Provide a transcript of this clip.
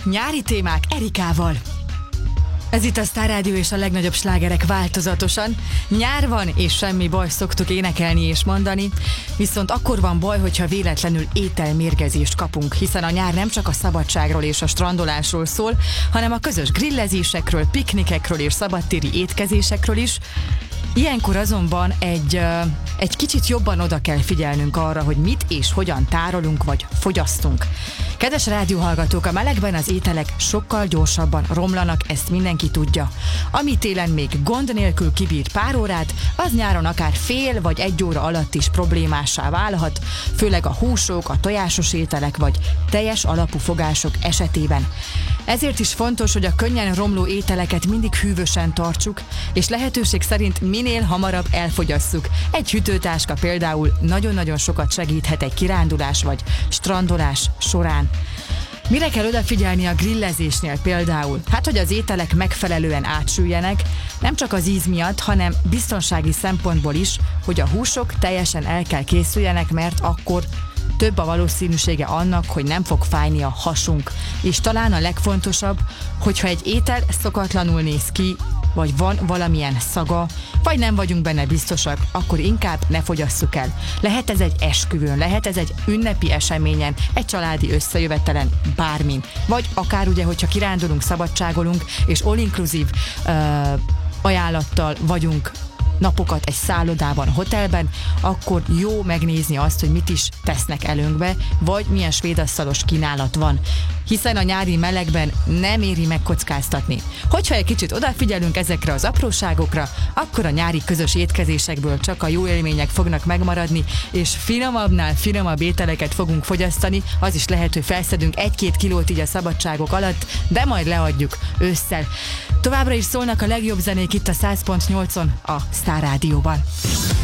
nyári témák Erikával. Ez itt a Star Rádió és a legnagyobb slágerek változatosan. Nyár van, és semmi baj, szoktuk énekelni és mondani, viszont akkor van baj, hogyha véletlenül ételmérgezést kapunk, hiszen a nyár nem csak a szabadságról és a strandolásról szól, hanem a közös grillezésekről, piknikekről és szabadtéri étkezésekről is. Ilyenkor azonban egy kicsit jobban oda kell figyelnünk arra, hogy mit és hogyan tárolunk vagy fogyasztunk. Kedves rádióhallgatók, a melegben az ételek sokkal gyorsabban romlanak, ezt mindenki tudja. Ami télen még gond nélkül kibír pár órát, az nyáron akár fél vagy egy óra alatt is problémássá válhat, főleg a húsok, a tojásos ételek vagy teljes alapú fogások esetében. Ezért is fontos, hogy a könnyen romló ételeket mindig hűvösen tartsuk, és lehetőség szerint minél hamarabb elfogyasszuk. Egy hűtőtáska például nagyon-nagyon sokat segíthet egy kirándulás vagy strandolás során. Mire kell odafigyelni a grillezésnél például? Hát, hogy az ételek megfelelően átsüljenek, nem csak az íz miatt, hanem biztonsági szempontból is, hogy a húsok teljesen el kell készüljenek, mert akkor több a valószínűsége annak, hogy nem fog fájni a hasunk. És talán a legfontosabb, hogyha egy étel szokatlanul néz ki, vagy van valamilyen szaga, vagy nem vagyunk benne biztosak, akkor inkább ne fogyasszuk el. Lehet ez egy esküvőn, lehet ez egy ünnepi eseményen, egy családi összejövetelen, bármin. Vagy akár ugye, hogyha kirándulunk, szabadságolunk, és all-inclusive ajánlattal vagyunk napokat egy szállodában, hotelben, akkor jó megnézni azt, hogy mit is tesznek előnkbe, vagy milyen svédasszalos kínálat van. Hiszen a nyári melegben nem éri megkockáztatni. Hogyha egy kicsit odafigyelünk ezekre az apróságokra, akkor a nyári közös étkezésekből csak a jó élmények fognak megmaradni, és finomabbnál finomabb ételeket fogunk fogyasztani, az is lehet, hogy felszedünk 1-2 kilót így a szabadságok alatt, de majd leadjuk ősszel. Továbbra is szólnak a legjobb zenék itt a 100.8-on, a Star Rádióban.